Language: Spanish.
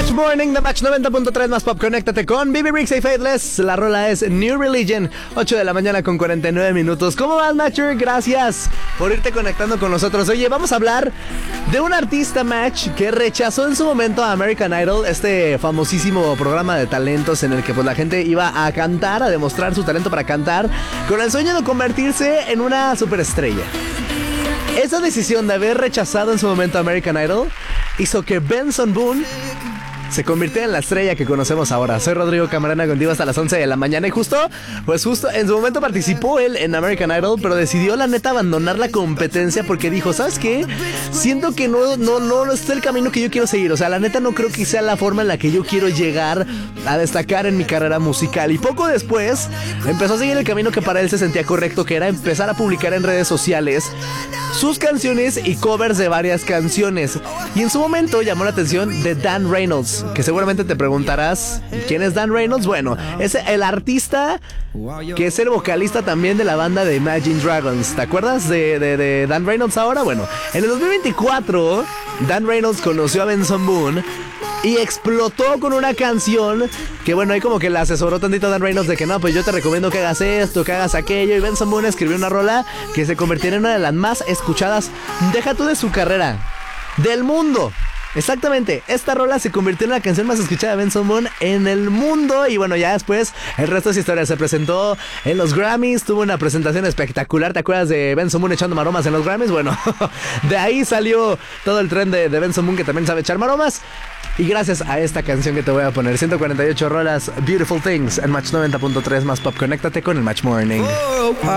Match Morning de Match 90.3 más Pop. Conéctate con Bibi Briggs y Faithless. La rola es New Religion, 8 de la mañana con 49 minutos. ¿Cómo vas, Matcher? Gracias por irte conectando con nosotros. Oye, vamos a hablar de un artista, Match, que rechazó en su momento a American Idol, este famosísimo programa de talentos en el que pues la gente iba a cantar, a demostrar su talento para cantar, con el sueño de convertirse en una superestrella. Esa decisión de haber rechazado en su momento a American Idol hizo que Benson Boone se convirtió en la estrella que conocemos ahora. Soy Rodrigo Camarena, contigo hasta las 11 de la mañana. Y justo en su momento participó él en American Idol, pero decidió la neta abandonar la competencia porque dijo, ¿sabes qué? Siento que no es el camino que yo quiero seguir. O sea, la neta no creo que sea la forma en la que yo quiero llegar a destacar en mi carrera musical. Y poco después empezó a seguir el camino que para él se sentía correcto, que era empezar a publicar en redes sociales sus canciones y covers de varias canciones. Y en su momento llamó la atención de Dan Reynolds, que seguramente te preguntarás, ¿quién es Dan Reynolds? Bueno, es el artista que es el vocalista también de la banda de Imagine Dragons. ¿Te acuerdas de Dan Reynolds ahora? Bueno, en el 2024 Dan Reynolds conoció a Benson Boone y explotó con una canción que, bueno, ahí como que le asesoró tantito a Dan Reynolds de que no, pues yo te recomiendo que hagas esto, que hagas aquello. Y Benson Boone escribió una rola que se convirtió en una de las más escuchadas, deja tú de su carrera, del mundo. Exactamente, esta rola se convirtió en la canción más escuchada de Benson Boone en el mundo. Y bueno, ya después el resto es historia. Se presentó en los Grammys, tuvo una presentación espectacular. ¿Te acuerdas de Benson Boone echando maromas en los Grammys? Bueno, de ahí salió todo el tren de Benson Boone, que también sabe echar maromas. Y gracias a esta canción que te voy a poner, 148 rolas, Beautiful Things en Match 90.3 más Pop. Conéctate con el Match Morning.